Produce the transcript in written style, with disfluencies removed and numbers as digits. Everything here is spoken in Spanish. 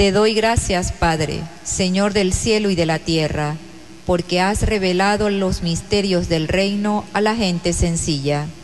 Te doy gracias, Padre, Señor del cielo y de la tierra, porque has revelado los misterios del reino a la gente sencilla.